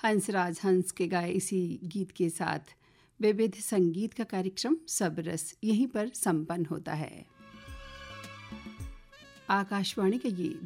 हंसराज हंस के गाए इसी गीत के साथ विविध संगीत का कार्यक्रम सब रस यहीं पर संपन्न होता है। आकाशवाणी का ये